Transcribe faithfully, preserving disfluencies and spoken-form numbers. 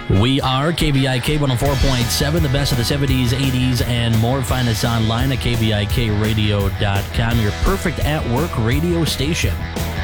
We are K V I K one oh four point seven, the best of the seventies, eighties, and more. Find us online at K V I K radio dot com, your perfect at-work radio station.